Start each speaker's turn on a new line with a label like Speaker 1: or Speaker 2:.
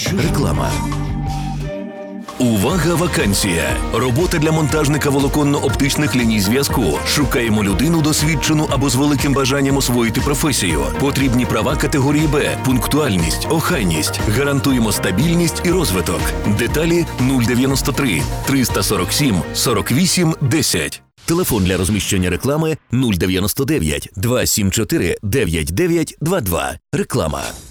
Speaker 1: Реклама. Увага, вакансія! Робота для монтажника волоконно-оптичних ліній зв'язку. Шукаємо людину досвідчену або з великим бажанням освоїти професію. Потрібні права категорії Б, пунктуальність, охайність. Гарантуємо стабільність і розвиток. Деталі 093 347 48 10. Телефон для розміщення реклами 099 274 9922. Реклама.